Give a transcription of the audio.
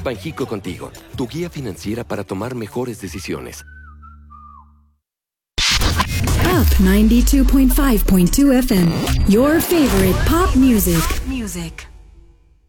Banjico contigo, tu guía financiera para tomar mejores decisiones. Up 92.5.2 FM, your favorite pop music.